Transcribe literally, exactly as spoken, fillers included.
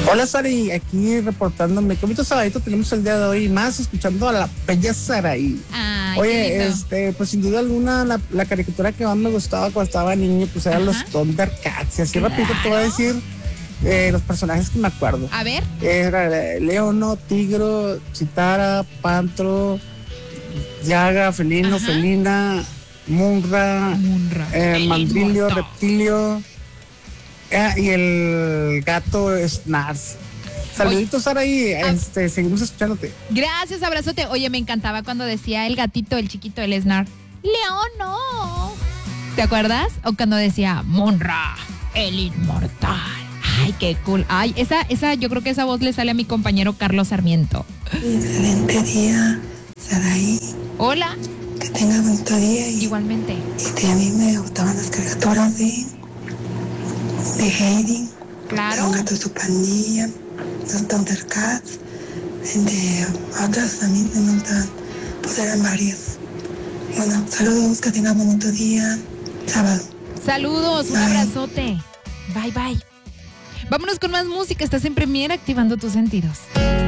Hola Sari, aquí reportándome. Qué bonito sabadito tenemos el día de hoy, más escuchando a la bella Saraí. Ay, Oye, este, pues sin duda alguna la, la caricatura que más me gustaba cuando estaba niño, pues eran los Thundercats. Y así Claro. rapidito te voy a decir eh, los personajes que me acuerdo. A ver. Era Leono, Tigro, Chitara, Pantro, Yaga, Felino, Ajá. Felina, Munra, Munra, eh, el Mandrilio, inmortal. Reptilio eh, y el gato Snars. Saluditos, Saraí, este, seguimos escuchándote. Gracias, abrazote. Oye, me encantaba cuando decía el gatito, el chiquito, el Snar. León, no. ¿Te acuerdas? O cuando decía Monra, el inmortal. Ay, qué cool. Ay, esa, esa, yo creo que esa voz le sale a mi compañero Carlos Sarmiento. Excelente día, Saraí. Hola. Que tengas bonito día. Y, Igualmente. y que a mí me gustaban las caricaturas de, de Heidi. Claro. Los gatos su pandilla, los Thundercats, de otras también me gustan, pues eran varias. Bueno, saludos, que tengan bonito día, sábado. Saludos, un Bye. abrazote. Bye, bye. Vámonos con más música. Estás en Premier activando tus sentidos.